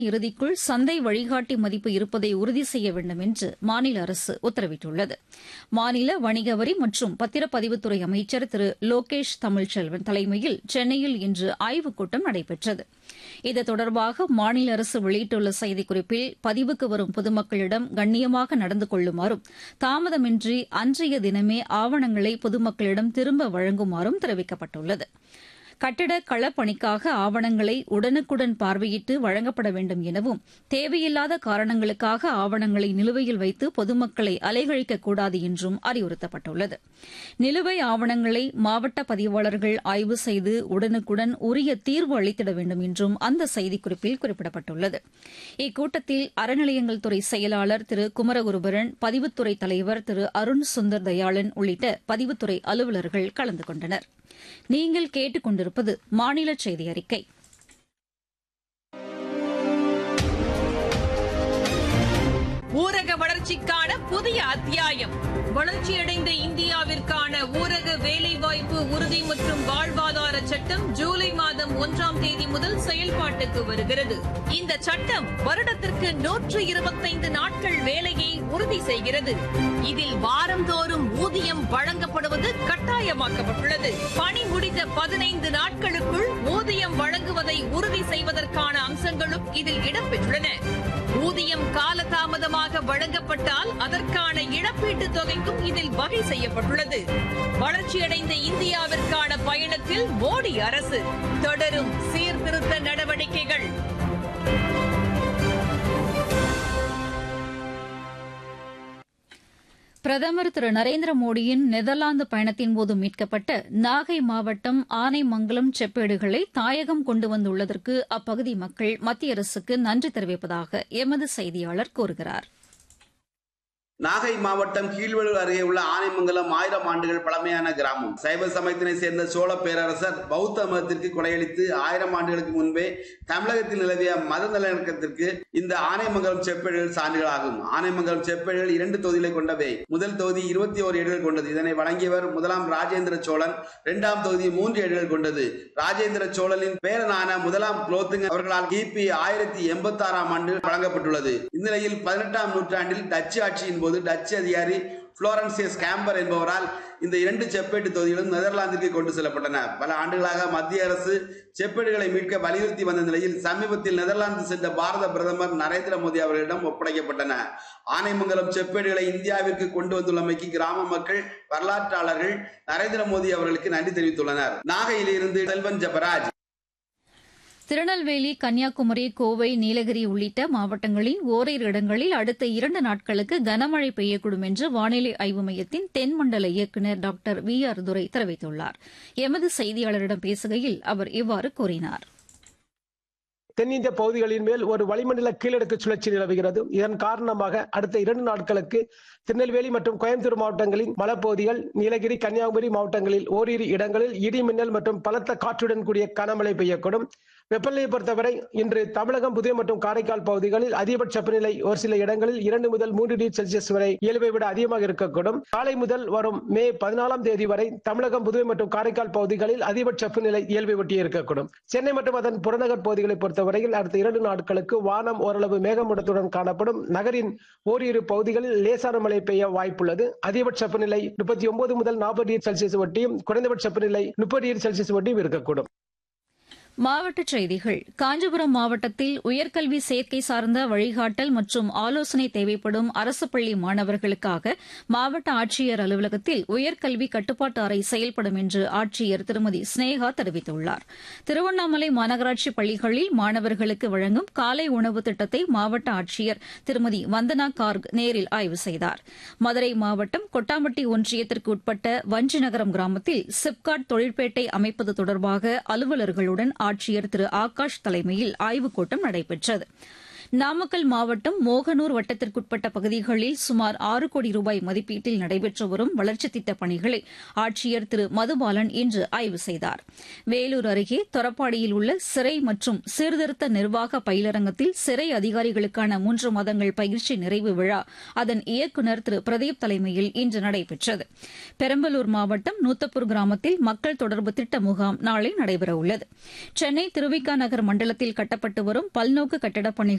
இறுதிக்குள் சந்தை வழிகாட்டி மதிப்பு இருப்பதை உறுதி செய்ய வேண்டும் என்று மாநில அரசு உத்தரவிட்டுள்ளது. மாநில வணிக வரி மற்றும் பத்திரப்பதிவுத்துறை அமைச்சர் திரு லோகேஷ் தமிழ்ச்செல்வன் தலைமையில் சென்னையில் இன்று ஆய்வுக் கூட்டம் நடைபெற்றது. இது தொடர்பாக மாநில அரசு வெளியிட்டுள்ள செய்திக்குறிப்பில் பதிவுக்கு வரும் பொதுமக்களிடம் கண்ணியமாக நடந்து கொள்ளுமாறும் தாமதமின்றி அன்றைய தினமே ஆவணங்களை பொதுமக்களிடம் திரும்ப வழங்குமாறும் தெரிவிக்கப்பட்டுள்ளது. கட்டிட களப்பணிக்காக ஆவணங்களை உடனுக்குடன் பார்வையிட்டு வழங்கப்பட வேண்டும் எனவும் தேவையில்லாத காரணங்களுக்காக ஆவணங்களை நிலுவையில் வைத்து பொதுமக்களை அலைகழிக்கக்கூடாது என்றும் அறிவுறுத்தப்பட்டுள்ளது. நிலுவை ஆவணங்களை மாவட்ட பதிவாளர்கள் ஆய்வு செய்து உடனுக்குடன் உரிய தீர்வு அளித்திட வேண்டும் என்றும் அந்த செய்திக்குறிப்பில் குறிப்பிடப்பட்டுள்ளது. இக்கூட்டத்தில் அறநிலையங்கள் துறை செயலாளர் திரு குமரகுருபரன், பதிவுத்துறை தலைவர் திரு அருண் சுந்தர் தயாளன் உள்ளிட்ட பதிவுத்துறை அலுவலர்கள் கலந்து கொண்டனர். நீங்கள் கேட்டுக் கொண்டிருப்பது மாநில செய்தி அறிக்கை. ஊரக வளர்ச்சிக்கான புதிய அத்தியாயம். வளர்ச்சியடைந்த இந்தியாவிற்கான ஊரக வேலைவாய்ப்பு உறுதி மற்றும் வாழ்வாதார சட்டம் ஜூலை மாதம் 1ஆம் தேதி முதல் செயல்பாட்டுக்கு வருகிறது. இந்த சட்டம் வருடத்திற்கு 125 நாட்கள் வேலையை உறுதி செய்கிறது. இதில் வாரந்தோறும் ஊதியம் வழங்கப்படுவது கட்டாயமாக்கப்பட்டுள்ளது. பணி முடிந்த 15 நாட்களுக்குள் ஊதியம் வழங்குவதை உறுதி செய்வதற்கான அம்சங்களும் இதில் இடம்பெற்றுள்ளன. ஊதியம் காலதாமதமாக வழங்கப்பட்டால் அதற்கான இழப்பீட்டுத் தொகைக்கும் இதில் வகை செய்யப்பட்டுள்ளது. வளர்ச்சியடைந்த இந்தியாவிற்கான பயணத்தில் மோடி அரசு தொடரும் சீர்திருத்த நடவடிக்கைகள். பிரதமர் திரு நரேந்திர மோடியின் நெதர்லாந்து பயணத்தின்போது மீட்கப்பட்ட நாகை மாவட்டம் ஆனைமங்கலம் செப்பேடுகளை தாயகம் கொண்டு வந்துள்ளதற்கு அப்பகுதி மக்கள் மத்திய அரசுக்கு நன்றி தெரிவிப்பதாக எமது செய்தியாளர் கூறுகிறார். நாகை மாவட்டம் கீழ்வளூர் அருகே உள்ள ஆனைமங்கலம் 1000 ஆண்டுகள் பழமையான கிராமம். சைவ சமயத்தினை சேர்ந்த சோழ பேரரசர் பௌத்த மதத்திற்கு கொடையளித்து 1000 ஆண்டுகளுக்கு முன்பே தமிழகத்தில் நிலவிய மத நல்லிணக்கத்திற்கு இந்த ஆனைமங்கலம் செப்பேடுகள் சான்றுகளாகும். ஆனைமங்கலம் செப்பேடுகள் 2 தொகுதிகளை கொண்டவை. முதல் தொகுதி 21 ஏடுகள் கொண்டது. இதனை வழங்கியவர் முதலாம் ராஜேந்திர சோழன். 2ஆம் தொகுதி 3 ஏடுகள் கொண்டது. ராஜேந்திர சோழனின் பேரனான முதலாம் குலோத்துங்க அவர்களால் கிபி 1086ஆம் ஆண்டு வழங்கப்பட்டுள்ளது. இந்நிலையில் 18ஆம் நூற்றாண்டில் டச்சு ஆட்சியின் போது டச்சு அதிகாரி புளோரன்சியஸ் கேம்பர் என்பவரால் இந்த 2 செப்பேட்டு தொகுதிகளும் நெதர்லாந்திற்கு கொண்டு செல்லப்பட்டன. பல ஆண்டுகளாக மத்திய அரசு செப்பேடுகளை மீட்க வலியுறுத்தி வந்த நிலையில் சமீபத்தில் நெதர்லாந்து சென்ற பாரத பிரதமர் நரேந்திர மோடி அவர்களிடம் ஒப்படைக்கப்பட்டன. ஆனைமங்கலம் செப்பேடுகளை இந்தியாவிற்கு கொண்டு வந்துள்ளமைக்கு கிராம மக்கள், வரலாற்றாளர்கள் நரேந்திர மோடி அவர்களுக்கு நன்றி தெரிவித்துள்ளனர். நாகையிலிருந்து செல்வன் ஜபராஜ். திருநெல்வேலி, கன்னியாகுமரி, கோவை, நீலகிரி உள்ளிட்ட மாவட்டங்களின் ஓரிரு இடங்களில் அடுத்த 2 நாட்களுக்கு கனமழை பெய்யக்கூடும் என்று வானிலை ஆய்வு மையத்தின் தென்மண்டல இயக்குநர் டாக்டர் VR துரை தெரிவித்துள்ளார். எமது செய்தியாளரிடம் பேசுகையில் அவர் இவ்வாறு கூறினார். தென்னிந்திய பகுதிகளின் மேல் ஒரு வளிமண்டல கீழடுக்கு சுழற்சி நிலவுகிறது. இதன் காரணமாக அடுத்த 2 நாட்களுக்கு திருநெல்வேலி மற்றும் கோயம்புத்தூர் மாவட்டங்களின் மலைப்பகுதிகள், நீலகிரி, கன்னியாகுமரி மாவட்டங்களில் ஓரிரு இடங்களில் இடி மின்னல் மற்றும் பலத்த காற்றுடன் கூடிய கனமழை பெய்யக்கூடும். வெப்பநிலையை பொறுத்தவரை இன்று தமிழகம், புதுவை மற்றும் காரைக்கால் பகுதிகளில் அதிகபட்ச வெப்பநிலை ஒரு சில இடங்களில் 2 முதல் 3 டிகிரி செல்சியஸ் வரை இயல்பை விட அதிகமாக இருக்கக்கூடும். நாளை முதல் வரும் மே 14ஆம் தேதி வரை தமிழகம், புதுவை மற்றும் காரைக்கால் பகுதிகளில் அதிகபட்ச வெப்பநிலை இயல்பை ஒட்டியே இருக்கக்கூடும். சென்னை மற்றும் அதன் புறநகர் பகுதிகளை பொறுத்தவரையில் அடுத்த 2 நாட்களுக்கு வானம் ஓரளவு மேகமூட்டத்துடன் காணப்படும். நகரின் ஓரிரு பகுதிகளில் லேசான மழை பெய்ய வாய்ப்புள்ளது. அதிகபட்ச வெப்பநிலை 39 முதல் 40 டிகிரி செல்சியஸ் ஒட்டியும், குறைந்தபட்ச வெப்பநிலை 30 டிகிரி செல்சியஸ் ஒட்டியும் இருக்கக்கூடும். மாவட்டச் செய்திகள். காஞ்சிபுரம் மாவட்டத்தில் உயர்கல்வி சேர்க்கை சார்ந்த வழிகாட்டல் மற்றும் ஆலோசனை தேவைப்படும் அரசு பள்ளி மாணவர்களுக்காக மாவட்ட ஆட்சியர் அலுவலகத்தில் உயர்கல்வி கட்டுப்பாட்டு அறை செயல்படும் என்று ஆட்சியர் திருமதி ஸ்னேகா தெரிவித்துள்ளார். திருவண்ணாமலை மாநகராட்சி பள்ளிகளில் மாணவர்களுக்கு வழங்கும் காலை உணவு திட்டத்தை மாவட்ட ஆட்சியர் திருமதி வந்தனா கார்க் நேரில் ஆய்வு செய்தார். மதுரை மாவட்டம் கொட்டாம்பட்டி ஒன்றியத்திற்கு உட்பட்ட வஞ்சிநகரம் கிராமத்தில் சிப்காட் தொழிற்பேட்டை அமைப்பது தொடர்பாக அலுவலர்களுடன் ஆட்சியர் திரு ஆகாஷ் தலைமையில் ஆய்வுக் கூட்டம் நடைபெற்றது. நாமக்கல் மாவட்டம் மோகனூர் வட்டத்திற்குட்பட்ட பகுதிகளில் சுமார் 6 கோடி ரூபாய் மதிப்பீட்டில் நடைபெற்று வரும் வளர்ச்சித் திட்டப் பணிகளை ஆட்சியர் திரு மதுபாலன் இன்று ஆய்வு செய்தார். வேலூர் அருகே தொரப்பாடியில் உள்ள சிறை மற்றும் சீர்திருத்த நிர்வாக பயிலரங்கத்தில் சிறை அதிகாரிகளுக்கான 3 மாதங்கள் பயிற்சி நிறைவு விழா அதன் இயக்குநர் திரு பிரதீப் தலைமையில் இன்று நடைபெற்றது. பெரம்பலூர் மாவட்டம் நூத்தப்பூர் கிராமத்தில் மக்கள் தொடர்பு திட்ட முகாம் நாளை நடைபெறவுள்ளது. சென்னை திருவிக நகர் மண்டலத்தில் கட்டப்பட்டு வரும் பல்நோக்கு கட்டடப் பணிகள்